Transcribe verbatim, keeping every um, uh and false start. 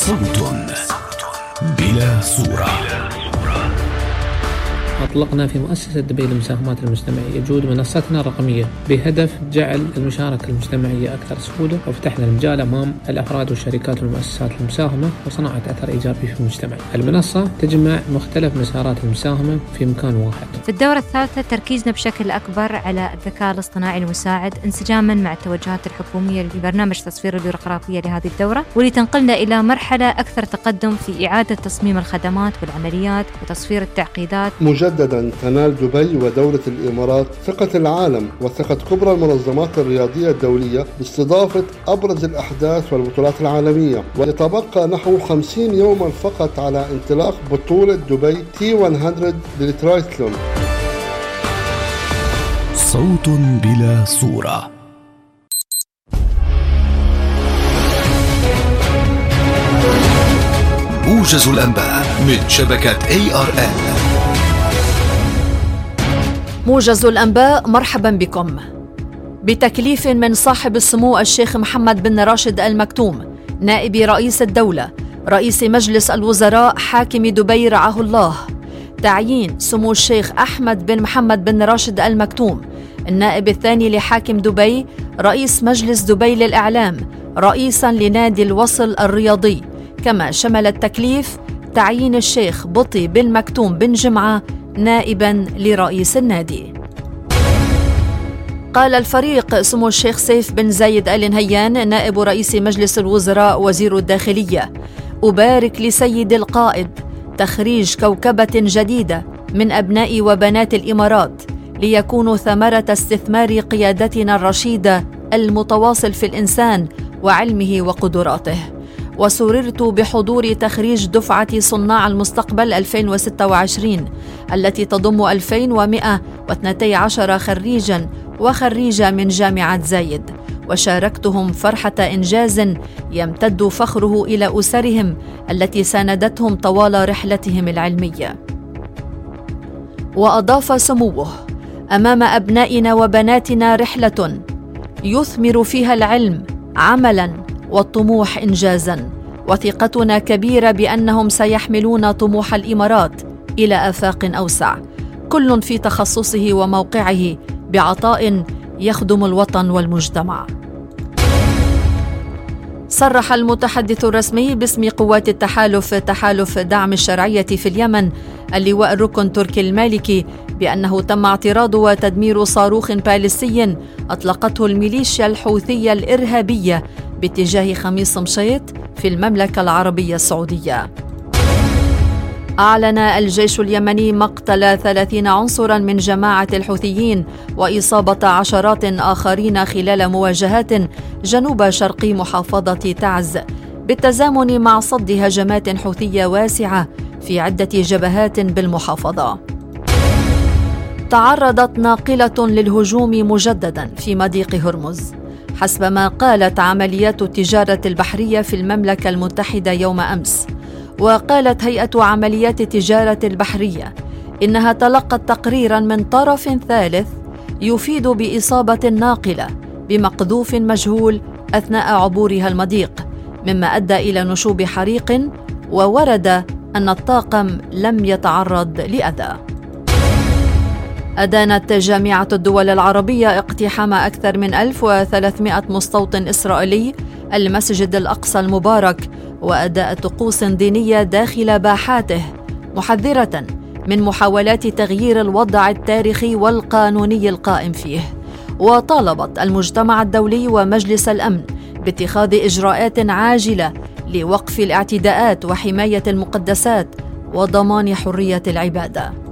صوت بلا صورة. أطلقنا في مؤسسة دبي للمساهمات المجتمعية جهود منصتنا الرقمية بهدف جعل المشاركة المجتمعية أكثر سهولة، وفتحنا المجال أمام الأفراد والشركات والمؤسسات المساهمة وصناعة أثر إيجابي في المجتمع. المنصة تجمع مختلف مسارات المساهمة في مكان واحد. في الدورة الثالثة تركيزنا بشكل أكبر على الذكاء الاصطناعي المساعد انسجاما مع التوجهات الحكومية لبرنامج تصفير البيروقراطية لهذه الدورة، واللي تنقلنا إلى مرحلة أكثر تقدم في إعادة تصميم الخدمات والعمليات وتصفير التعقيدات. مجددا تنال دبي ودولة الإمارات ثقة العالم وثقة كبرى المنظمات الرياضية الدولية باستضافة أبرز الأحداث والبطولات العالمية، ويتبقى نحو خمسين يوما فقط على انطلاق بطولة دبي تي مئة للترايثلون. صوت بلا صورة. موجز الأنباء من شبكة إيه آر إل. موجز الأنباء، مرحبا بكم. بتكليف من صاحب السمو الشيخ محمد بن راشد آل مكتوم نائب رئيس الدولة رئيس مجلس الوزراء حاكم دبي رعاه الله، تعيين سمو الشيخ أحمد بن محمد بن راشد آل مكتوم النائب الثاني لحاكم دبي رئيس مجلس دبي للإعلام رئيسا لنادي الوصل الرياضي. كما شمل التكليف تعيين الشيخ بطي بن مكتوم بن جمعة نائباً لرئيس النادي. قال الفريق سمو الشيخ سيف بن زايد آل نهيان نائب رئيس مجلس الوزراء وزير الداخلية: أبارك لسيد القائد تخريج كوكبة جديدة من أبناء وبنات الإمارات ليكونوا ثمرة استثمار قيادتنا الرشيدة المتواصل في الإنسان وعلمه وقدراته. وسررت بحضور تخريج دفعة صناع المستقبل ألفين وستة وعشرين التي تضم ألفين ومئة واثنتي عشر خريجاً وخريجة من جامعة زايد، وشاركتهم فرحة إنجاز يمتد فخره إلى أسرهم التي ساندتهم طوال رحلتهم العلمية. وأضاف سموه: أمام أبنائنا وبناتنا رحلة يثمر فيها العلم عملاً والطموح إنجازاً، وثقتنا كبيرة بأنهم سيحملون طموح الإمارات إلى آفاق أوسع، كل في تخصصه وموقعه بعطاء يخدم الوطن والمجتمع. صرح المتحدث الرسمي باسم قوات التحالف تحالف دعم الشرعية في اليمن اللواء الركن تركي المالكي بأنه تم اعتراض وتدمير صاروخ باليستي أطلقته الميليشيا الحوثية الإرهابية باتجاه خميس مشيط في المملكة العربية السعودية. أعلن الجيش اليمني مقتل ثلاثين عنصراً من جماعة الحوثيين وإصابة عشرات آخرين خلال مواجهات جنوب شرق محافظة تعز، بالتزامن مع صد هجمات حوثية واسعة في عدة جبهات بالمحافظة. تعرضت ناقلة للهجوم مجدداً في مضيق هرمز حسب ما قالت عمليات التجارة البحرية في المملكة المتحدة يوم أمس. وقالت هيئة عمليات التجارة البحرية إنها تلقت تقريراً من طرف ثالث يفيد بإصابة الناقلة بمقذوف مجهول أثناء عبورها المضيق، مما أدى إلى نشوب حريق، وورد أن الطاقم لم يتعرض لأذى. أدانت جامعة الدول العربية اقتحام أكثر من ألف وثلاثمئة مستوطن إسرائيلي المسجد الأقصى المبارك وأداء طقوس دينية داخل باحاته، محذرة من محاولات تغيير الوضع التاريخي والقانوني القائم فيه. وطالبت المجتمع الدولي ومجلس الأمن باتخاذ إجراءات عاجلة لوقف الاعتداءات وحماية المقدسات وضمان حرية العبادة.